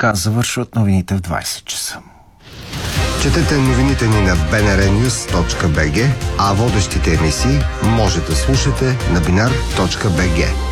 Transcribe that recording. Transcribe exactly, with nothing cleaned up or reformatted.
така завършват новините в двайсет часа. Четете новините ни на би ен ар нюз точка би джи, а водещите емисии може да слушате на бинар точка би джи.